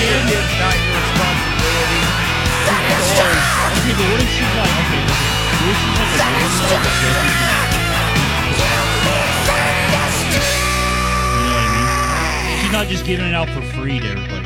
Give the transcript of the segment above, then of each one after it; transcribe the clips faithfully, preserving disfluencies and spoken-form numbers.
your kid. kid's not your responsibility. Okay, but what if she's like, okay, listen, what if she's like a woman, like a baby? You know what I mean? She's not just giving it out for free to everybody.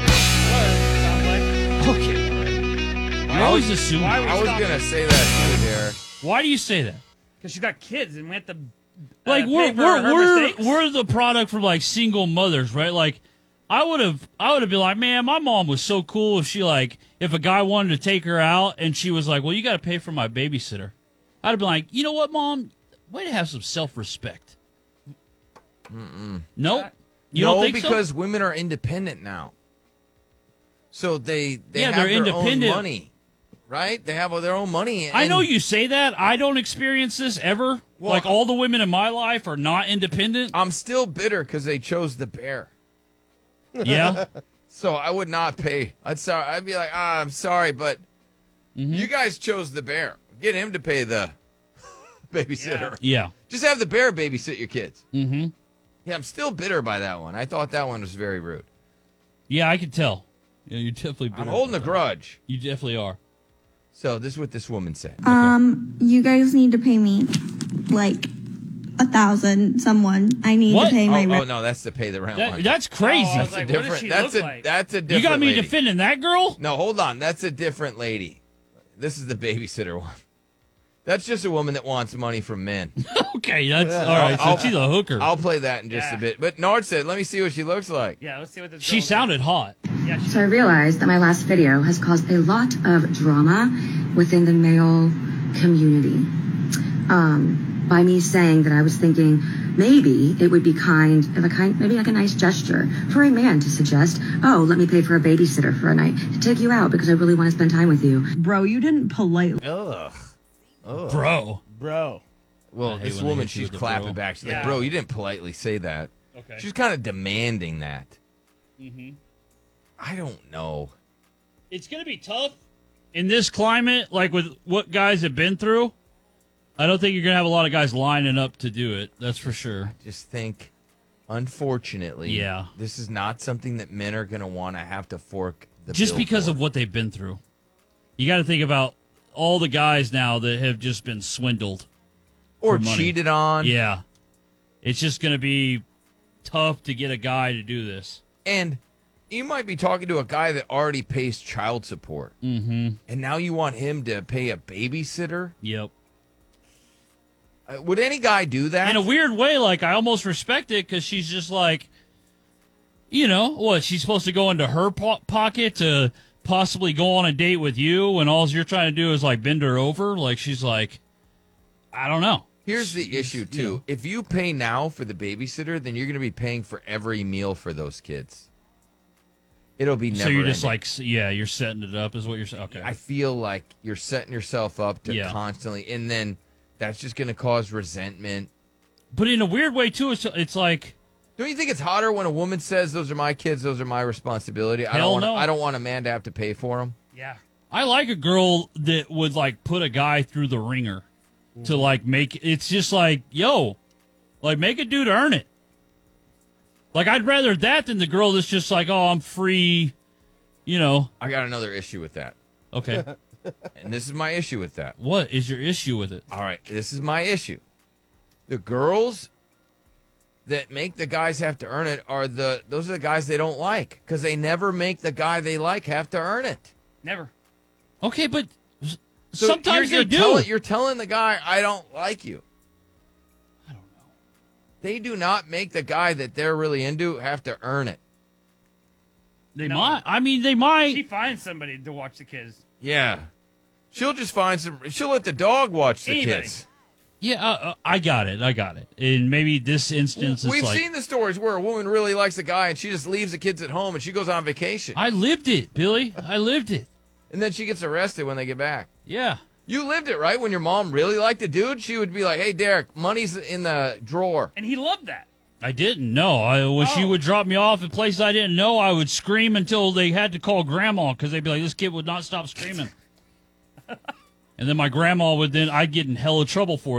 Okay, all right. You always assume. Why would I was stop gonna it? say that too, Derek. Why do you say that? Because she's got kids and we have to. Uh, Like we're pay for we're her we're, mistakes. we're the product from like single mothers, right? Like I would have I would have been like, man, my mom was so cool if she like if a guy wanted to take her out and she was like, well, you got to pay for my babysitter. I'd have been like, you know what, mom, way to have some self respect. Mm-mm. Nope. You no, don't think because so? women are independent now. So they they Yeah, have they're their own independent. money, right? They have their own money. I know and- you say that. I don't experience this ever. Well, like all the women in my life are not independent. I'm still bitter because they chose the bear. Yeah. So I would not pay. I'd sorry. I'd be like, ah, I'm sorry, but Mm-hmm. you guys chose the bear. Get him to pay the babysitter. Yeah. Just have the bear babysit your kids. Mm-hmm. Yeah, I'm still bitter by that one. I thought that one was very rude. Yeah, I can tell. Yeah, you're definitely. I'm holding a grudge. You definitely are. So this is what this woman said. Um, you guys need to pay me like a thousand. Someone, I need What? to pay Oh, my oh rent. no, that's to pay the rent That, one. that's crazy. Oh, I was That's a like, what does different. she That's look a like? that's a different. You got me lady. defending that girl? No, hold on. That's a different lady. This is the babysitter one. That's just a woman that wants money from men. Okay, that's all right. So I'll- she's a hooker. I'll play that in just Yeah. a bit. But Nard said, "Let me see what she looks like." Yeah, let's see what this. She girl's sounded hot. like. Yeah, she, So I realized that my last video has caused a lot of drama within the male community. Um, by me saying that I was thinking maybe it would be kind of a kind, maybe like a nice gesture for a man to suggest, oh, let me pay for a babysitter for a night to take you out because I really want to spend time with you. Bro, you didn't politely. Ugh. Ugh. Bro. bro. Well, I hate this when they woman, hit you she's with the clapping bro. back. She's like, Yeah. "Bro, you didn't politely say that." Okay. She's kind of demanding that. Mm-hmm. I don't know. It's going to be tough in this climate, like with what guys have been through. I don't think you're going to have a lot of guys lining up to do it. That's for sure. Just think, unfortunately, Yeah. this is not something that men are going to want to have to fork the Just bill because for. of what they've been through. You got to think about all the guys now that have just been swindled. or for money. cheated on. Yeah. It's just going to be tough to get a guy to do this. And you might be talking to a guy that already pays child support. Mm-hmm. And now you want him to pay a babysitter? Yep. Uh, would any guy do that? In a weird way, like, I almost respect it because she's just like, you know, what, she's supposed to go into her po- pocket to possibly go on a date with you when all you're trying to do is, like, bend her over? Like, she's like, I don't know. Here's the issue, too. If you pay now for the babysitter, then you're going to be paying for every meal for those kids. It'll be never So you're just ending. like, s- yeah, you're setting it up is what you're saying. Okay. I feel like you're setting yourself up to Yeah. constantly, and then that's just going to cause resentment. But in a weird way, too, it's, it's like, Don't you think it's hotter when a woman says, "Those are my kids, those are my responsibility"? I don't Hell want. no. I don't want a man to have to pay for them. Yeah. I like a girl that would, like, put a guy through the ringer to, like, make it's just like, yo, like, make a dude earn it. Like, I'd rather that than the girl that's just like, oh, I'm free, you know. I got another issue with that, Okay. and this is my issue with that. What is your issue with it? All right, this is my issue. The girls that make the guys have to earn it are the those are the guys they don't like because they never make the guy they like have to earn it. Never. Okay, but s- So sometimes you're, they do. you're Telling, you're telling the guy, "I don't like you." I don't know. They do not make the guy that they're really into have to earn it. They No. might. I mean, they might. She finds somebody to watch the kids. Yeah, she'll just find some. She'll let the dog watch the Anybody. kids. Yeah, uh, uh, I got it. I got it. And maybe this instance is We've like, seen the stories where a woman really likes a guy and she just leaves the kids at home and she goes on vacation. I lived it, Billy. I lived it. And then she gets arrested when they get back. Yeah. You lived it, right? When your mom really liked a dude, she would be like, "Hey, Derek, money's in the drawer." And he loved that. I didn't know. I, when she Oh. would drop me off at places I didn't know, I would scream until they had to call grandma because they'd be like, this kid would not stop screaming. And then my grandma would then, I'd get in hella trouble for it.